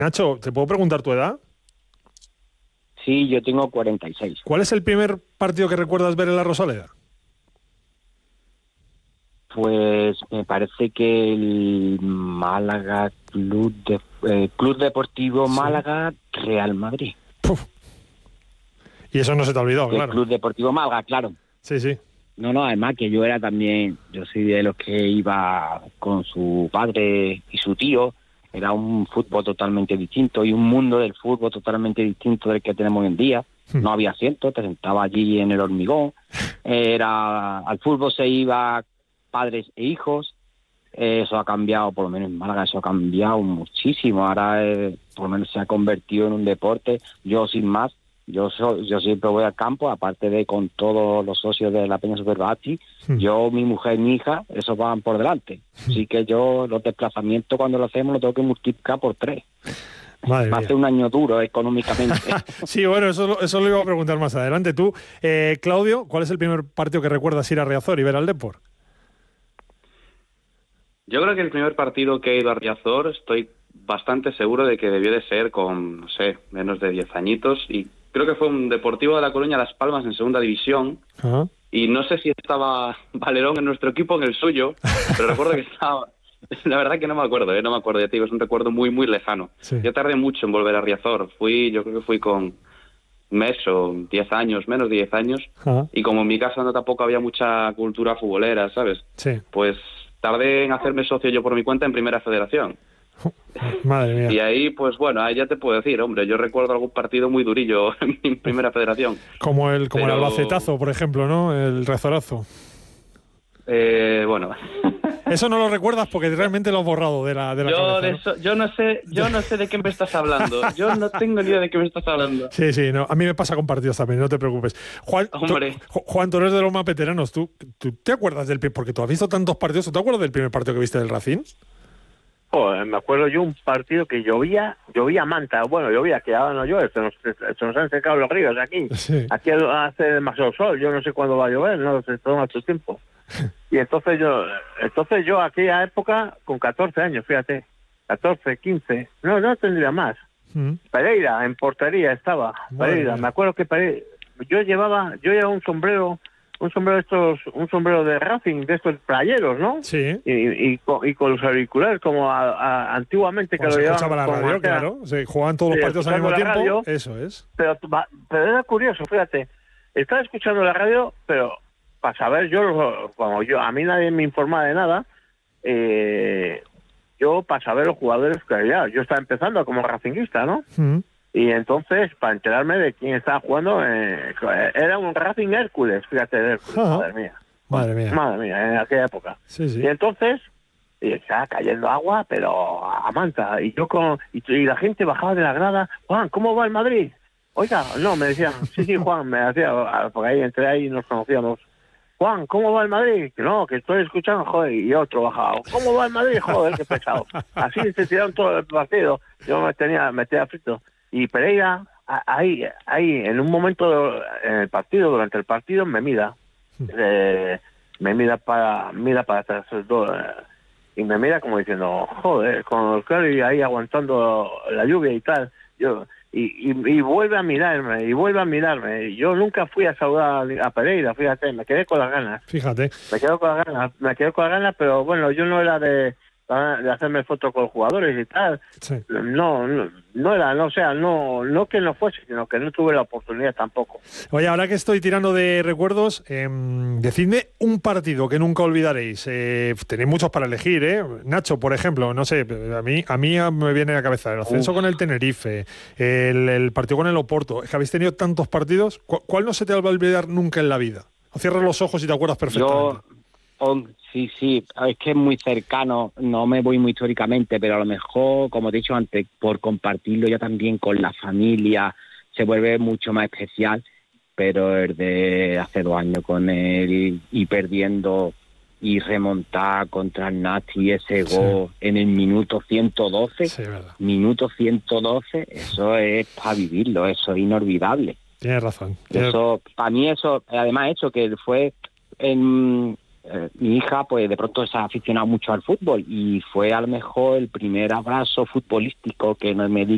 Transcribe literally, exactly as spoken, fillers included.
Nacho, ¿te puedo preguntar tu edad? Sí, yo tengo cuarenta y seis. ¿Cuál es el primer partido que recuerdas ver en la Rosaleda? Pues me parece que el Málaga Club de, eh, Club Deportivo Sí. Málaga Real Madrid. Puf. Y eso no se te ha olvidado, El claro. Club Deportivo Málaga, claro. Sí, sí. No, no, además que yo era también, yo soy de los que iba con su padre y su tío. Era un fútbol totalmente distinto y un mundo del fútbol totalmente distinto del que tenemos hoy en día. Hmm. No había asientos, te sentabas allí en el hormigón. Era al fútbol se iba padres e hijos. Eh, eso ha cambiado, por lo menos en Málaga, eso ha cambiado muchísimo. Ahora, eh, por lo menos, se ha convertido en un deporte. Yo, sin más, yo so, yo siempre voy al campo, aparte de con todos los socios de la Peña Superbasti. Hmm. Yo, mi mujer, mi hija, esos van por delante. Así que yo, los desplazamientos, cuando lo hacemos, lo tengo que multiplicar por tres. Madre Va a mía. ser un año duro económicamente. Sí, bueno, eso, eso lo iba a preguntar más adelante. Tú, eh, Claudio, ¿cuál es el primer partido que recuerdas ir a Riazor y ver al Depor? Yo creo que el primer partido que he ido a Riazor estoy bastante seguro de que debió de ser con, no sé, menos de diez añitos, y creo que fue un Deportivo de La Coruña Las Palmas en segunda división. Ajá. Y no sé si estaba Valerón en nuestro equipo o en el suyo, pero recuerdo que estaba... La verdad que no me acuerdo, ¿eh? no me acuerdo, ya te digo, es un recuerdo muy, muy lejano. Sí. Yo tardé mucho en volver a Riazor, fui, yo creo que fui con un mes o diez años, menos de diez años, Ajá. y como en mi casa no tampoco había mucha cultura futbolera, ¿sabes? Sí. Pues tardé en hacerme socio yo por mi cuenta en Primera Federación. Madre mía. Y ahí, pues bueno, ahí ya te puedo decir, hombre, yo recuerdo algún partido muy durillo en mi Primera Federación. Como el, como Pero- el albacetazo, por ejemplo, ¿no? El rezorazo. Eh, bueno... Eso no lo recuerdas porque realmente lo has borrado de la, de la Yo, cabeza, de ¿no? eso, yo no sé, yo no sé de qué me estás hablando. Yo no tengo ni idea de qué me estás hablando. Sí, sí, no. A mí me pasa con partidos también, no te preocupes. Juan, tú- Hombre. Ju- Juan, tú eres de los más veteranos. ¿Tú, ¿Tú te acuerdas del primer? Porque tú has visto tantos partidos. ¿Tú te acuerdas del primer partido que viste del Racing? Joder, me acuerdo yo un partido que llovía, llovía manta, bueno, llovía, que ahora no llueve, se nos, se nos han secado los ríos aquí. Sí. Aquí hace demasiado sol, yo no sé cuándo va a llover, no sé, toma su tiempo. Y entonces yo, entonces yo aquella época, con catorce años, fíjate, catorce, quince, no, no tendría más. Mm. Pereira, en portería estaba, Madre Pereira, mía. me acuerdo que Pereira, yo llevaba, yo llevaba un sombrero, un sombrero de estos, un sombrero de Racing, de estos playeros, ¿no? Sí. Y, y, con, y con los auriculares, como a, a, antiguamente que Cuando lo se llevaban. escuchaba la como radio, aquella- claro. Se jugaban todos Sí, los partidos al mismo escuchando tiempo. la radio. Eso es. Pero, va- pero era curioso, fíjate, estaba escuchando la radio, pero para saber, yo, como yo, a mí nadie me informa de nada, eh, yo para saber los jugadores que había, yo estaba empezando como racinguista, ¿no? Mm. Y entonces, para enterarme de quién estaba jugando, eh, era un Racing Hércules, fíjate, de Hércules, Ah. madre mía. Madre mía. Madre mía, en aquella época. Sí, sí. Y entonces, y estaba cayendo agua, pero a manta. Y yo con y, y la gente bajaba de la grada. Juan, ¿cómo va el Madrid? Oiga, no, me decían, sí, sí, Juan, me decía, porque ahí entré ahí y nos conocíamos. Juan, ¿cómo va el Madrid? Que no, que estoy escuchando, joder, y otro bajado. ¿Cómo va el Madrid? Joder, qué pesado. Así se tiraron todo el partido. Yo me tenía, me tenía frito. Y Pereira, a- ahí, ahí, en un momento en el partido, durante el partido, me mira. Eh, me mira para, mira para atrás, do- eh, y me mira como diciendo, joder, con el Cari ahí aguantando la lluvia y tal. Yo, y, y, y vuelve a mirarme, y vuelve a mirarme. Yo nunca fui a saludar a Pereira, fíjate, me quedé con las ganas. Fíjate. Me quedo con las ganas, me quedo con las ganas, pero bueno, yo no era de, de hacerme fotos con los jugadores y tal. Sí. No, no, no era, no, o sea, no, no que no fuese, sino que no tuve la oportunidad tampoco. Oye, ahora que estoy tirando de recuerdos, eh, decidme un partido que nunca olvidaréis. Eh, tenéis muchos para elegir, ¿eh? Nacho, por ejemplo, no sé, a mí, a mí me viene a la cabeza el ascenso Uf. con el Tenerife, el, el partido con el Oporto. Es que habéis tenido tantos partidos. ¿Cu- ¿Cuál no se te va a olvidar nunca en la vida? O cierras los ojos y te acuerdas perfectamente. Yo, oh, sí, sí, es que es muy cercano, no me voy muy históricamente, pero a lo mejor, como te he dicho antes, por compartirlo ya también con la familia, se vuelve mucho más especial, pero el de hace dos años con él y perdiendo y remontar contra el Nati ese Sí. gol en el minuto ciento doce, Sí, verdad. minuto ciento doce, eso es para vivirlo, eso es inolvidable. Tienes razón. Tienes- Eso, para mí eso, además eso que fue en eh, mi hija, pues de pronto se ha aficionado mucho al fútbol y fue a lo mejor el primer abrazo futbolístico que me di